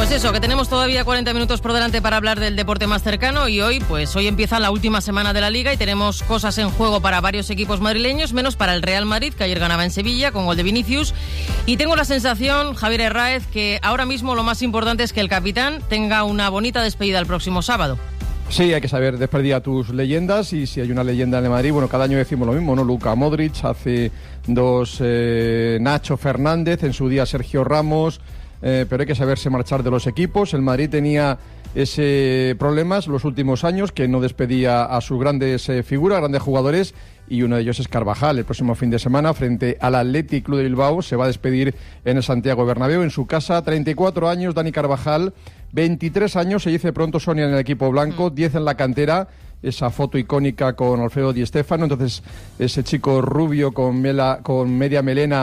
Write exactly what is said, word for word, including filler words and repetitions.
Pues eso, que tenemos todavía cuarenta minutos por delante para hablar del deporte más cercano y hoy, pues hoy empieza la última semana de la Liga y tenemos cosas en juego para varios equipos madrileños, menos para el Real Madrid, que ayer ganaba en Sevilla con gol de Vinicius. Y tengo la sensación, Javier Herráez, que ahora mismo lo más importante es que el capitán tenga una bonita despedida el próximo sábado. Sí, hay que saber despedir a tus leyendas y si hay una leyenda en el Madrid, bueno, cada año decimos lo mismo, ¿no? Luka Modric, hace dos eh, Nacho Fernández, en su día Sergio Ramos, eh, pero hay que saberse marchar de los equipos. El Madrid tenía ese problemas los últimos años, que no despedía a sus grandes eh, figuras, grandes jugadores, y uno de ellos es Carvajal. El próximo fin de semana, frente al Athletic Club de Bilbao, se va a despedir en el Santiago Bernabéu, en su casa. treinta y cuatro años, Dani Carvajal, veintitrés años, se dice pronto, Sonia, en el equipo blanco, diez en la cantera, esa foto icónica con Alfredo Di Stéfano. Entonces, ese chico rubio con, mela, con media melena